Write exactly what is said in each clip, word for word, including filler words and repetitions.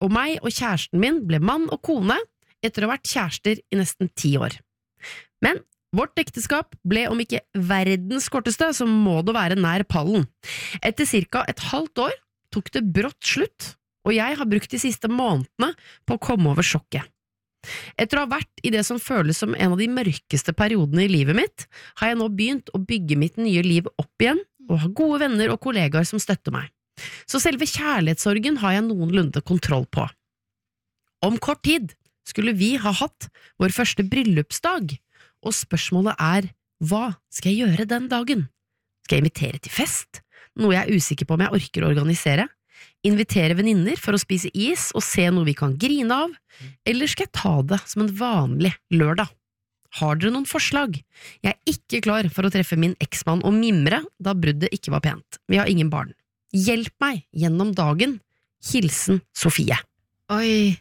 og meg og kjæresten min ble mann og kone etter å ha vært kjærester i nesten ti år. Men vårt ekteskap ble om ikke verdens korteste, så må det være nær pallen. Etter cirka et halvt år tok det brått slutt, og jeg har brukt de siste månedene på å komme over sjokket. Etter å ha vært i det som føles som en av de mørkeste periodene i livet mitt, har jeg nå begynt å bygge mitt nye liv opp igjen, og har gode venner og kollegaer som støtter meg. Så selve kjærlighetssorgen har jeg noenlunde kontroll på. Om kort tid skulle vi ha hatt vår første bryllupsdag, og spørsmålet er, hva skal jeg gjøre den dagen? Skal jeg invitere til fest? Noe jeg er usikker på om jeg orker å organisere? Invitere venninner for å spise is og se noe vi kan grine av? Eller skal jeg ta det som en vanlig lørdag? Har dere noen forslag? Jeg er ikke klar for å treffe min eksmann og mimre, da bruddet ikke var pent. Vi har ingen barn. Hjelp meg gjennom dagen. Hilsen Sofie. Oi.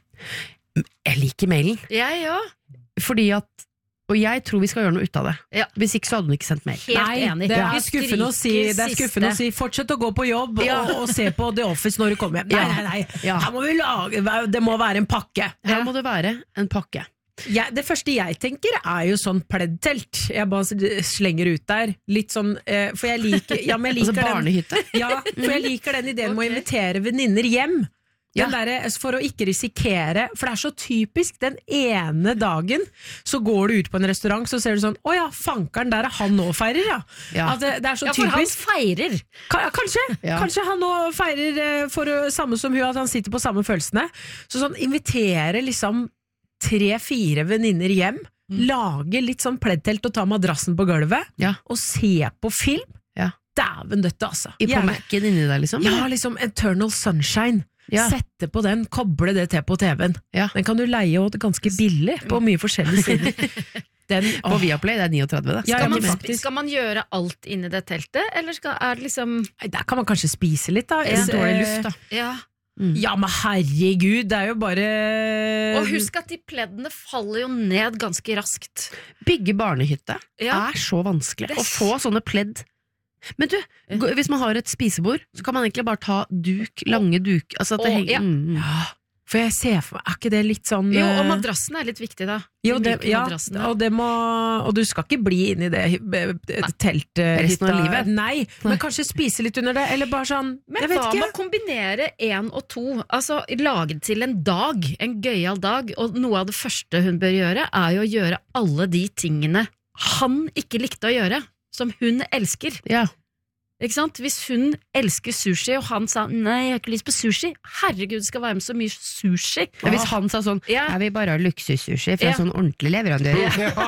Jeg liker mailen. Jeg ja. Fordi at Og jeg tror vi skal gjøre noe ut av det. Ja. Hvis ikke så hadde hun ikke sendt mail. Helt Nei, enig. det er Ja. skuffende å si, det er skuffende å si fortsett å gå på jobb Ja. og, og se på The Office når du kommer hjem. Nei, nei, nei, Ja. her må vi lage, det må være en pakke. Her må det være en pakke. Jeg, det første jeg tenker er jo sånn pleddtelt. Jeg bare slenger ut der. Litt sånn, eh, for jeg liker, ja, men jeg liker Altså barnehytte? Den, ja, for jeg liker den ideen med å invitere venninner hjem. Den Ja. der, for å ikke risikere, for det er så typisk, den ene dagen så går du ut på en restaurant, så ser du sånn, å ja, fankeren, der er han nå feirer, ja. Ja. At det, det er så Ja, for han typisk. feirer. Ka- Kanskje, Ja. kanskje han nå feirer eh, for å, samme som hun, at han sitter på samme følelsene. Så sånn, invitere liksom tre-fire venninner hjem, lage litt sånn pleddtelt og ta madrassen på gulvet, Ja. og se på film. Ja. Dæven døtte, altså. I på Gjerne- Mac-en inni der, liksom? Ja, liksom Eternal Sunshine. Ja. Sette på den, koble det til på T V-en. Ja. Den kan du leie og ganske billig på mye forskjellige sider. Den, På åh, Viaplay, det er niogtredve det. Ja, Skal ja, man, men sp- faktisk- skal man gjøre alt inni det teltet, eller skal, er det liksom nei, der kan man kanskje spise litt, da. Ja. Eh, Dårlig luft, da. Ja. Ja, men herregud, det er jo bare Og husk at de pleddene faller jo ned ganske raskt. Bygge barnehytte Ja. er så vanskelig. Det er Å få sånne pledd. Men du, gå- hvis man har et spisebord, så kan man egentlig bare ta duk, lange duk. Altså at det Å, henger ja. mm. Ja, for jeg ser for meg, er ikke det litt sånn Jo, og eh, madrassen er litt viktig, da. jo, De det, myke ja, madrassene. og, det må, og du skal ikke bli inn i det eh, teltet Resten av hytta. livet. Nei, men kanskje spise litt under det, eller bare sånn Men jeg vet hva ikke. med å kombinere én og to? Altså lage til en dag, en gøyal dag. Og noe av det første hun bør gjøre, er jo å gjøre alle de tingene han ikke likte å gjøre, som hun elsker. Ja. Ikke sant? Hvis hun elsker sushi, og han sa nei, jeg har ikke lyst på sushi. Herregud, det skal være med så mye sushi. Men hvis han sa sånn, Ja. jeg vil bare ha luksussushi fra Ja. sånn ordentlig leverandør,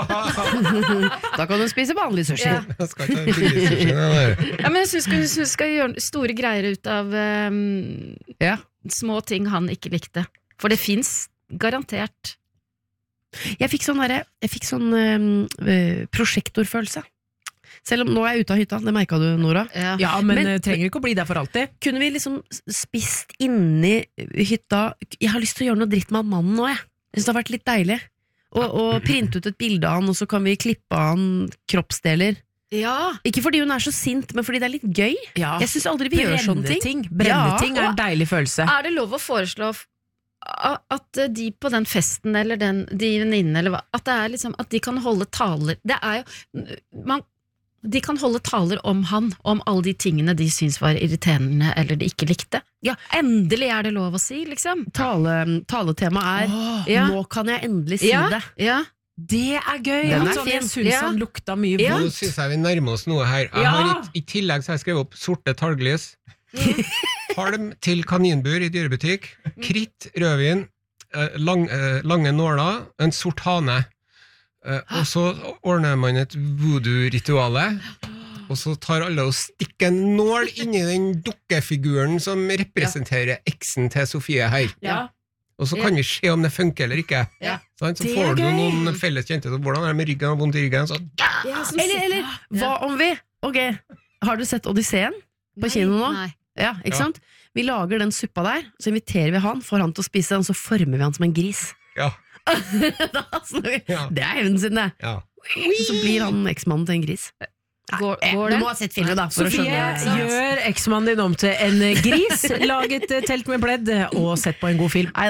da kan du spise vanlig sushi. Ja. Jeg skal ikke ha billig sushi, det der. Ja, men jeg syns hun hun skal gjøre store greier ut av ehm, Ja. små ting han ikke likte. For det fins garantert. Jeg fikk sånn, derre- jeg fikk sånn øhm, øh, prosjektorfølelse. Selv om nå er jeg ute av hytta, det merket du, Nora. Ja. Ja, men, Men- eh, trenger ikke å bli der for alltid. Kunne vi liksom spist inni hytta? Jeg har lyst til å gjøre noe dritt med han mannen nå, jeg. Jeg synes det har vært litt deilig. Og, og printe ut et bilde av han, og så kan vi klippe av han kroppsdeler. ja. Ikke fordi hun er så sint, men fordi det er litt gøy. Ja. Jeg synes aldri vi gjør sånne ting. Brenneting, brenneting Ja, er en deilig følelse. Er det lov å foreslå f- a- at de på den festen, eller den, de venninnene, eller hva, at det er liksom, at de kan holde taler. Det er jo, man, de kan holde taler om han, om alle de tingene de syns var irriterende, eller de ikke likte. Ja, endelig er det lov å si, liksom. Tale, taletema er Åh, Ja. nå kan jeg endelig si Ja, det. ja. det er gøy! Den er At sånn, jeg fin. syns Ja. han lukta mye Ja. Nå vondt. synes jeg vi nærmer oss noe her. Jeg Ja. har i, I tillegg så har jeg skrevet opp sorte talglys, halm til kaninbur i dyrebutikk, kritt, rødvin, eh, lang, eh, lange nåler, en sort hane. Eh, og så ordner man et voodoo-rituale, og så tar alle og stikker en nål inni den dukkefiguren som representerer eksen til Sofie her. Ja. Og så kan vi se om det funker eller ikke. Ja. Sant? Så Det er får du gøy. noen felles kjente, så hvordan er det med ryggen og vondt i ryggen? Så Ja, som Eller, sitter- eller hva om vi Ok, har du sett Odysseen på kino nå? Nei. Ja, ikke Ja. sant? Vi lager den suppa der, så inviterer vi han, får han til å spise den, og så former vi han som en gris. ja, Da snakker vi- Ja. Det er evnen sin, det. ja. Så blir han eksmannen til en gris. Går, Eh, går Du det? må ha sett filmen, da. For å Sofie, skjønne. gjør eksmannen din om til en gris, lag et eh, telt med pledd og sett på en god film. Nei